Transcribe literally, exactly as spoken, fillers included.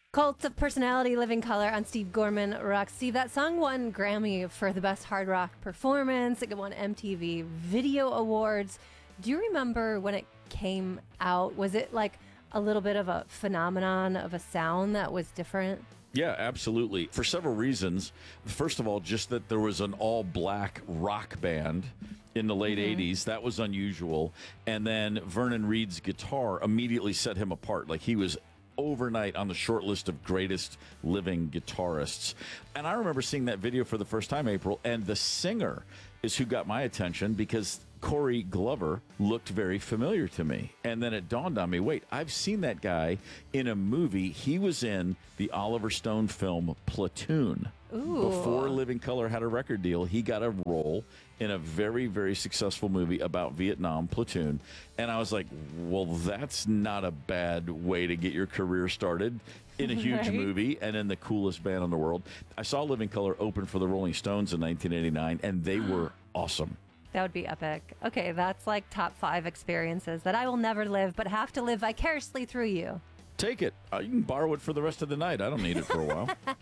Cult of Personality, Living Color on Steve Gorman Rock. Steve, that song won Grammy for the best hard rock performance. It won M T V Video Awards. Do you remember when it came out? Was it like a little bit of a phenomenon of a sound that was different? Yeah, absolutely. For several reasons. First of all, just that there was an all-black rock band in the late mm-hmm. eighties. That was unusual. And then Vernon Reid's guitar immediately set him apart. Like, he was overnight on the short list of greatest living guitarists. And I remember seeing that video for the first time, April, and the singer is who got my attention because Corey Glover looked very familiar to me. And then it dawned on me, wait, I've seen that guy in a movie. He was in the Oliver Stone film Platoon. Ooh. Before Living Color had a record deal, he got a role in a very, very successful movie about Vietnam, Platoon. And I was like, well, that's not a bad way to get your career started in a huge right? movie and in the coolest band in the world. I saw Living Color open for the Rolling Stones in nineteen eighty-nine, and they were awesome. That would be epic. Okay, that's like top five experiences that I will never live, but have to live vicariously through you. Take it. Uh, you can borrow it for the rest of the night. I don't need it for a while.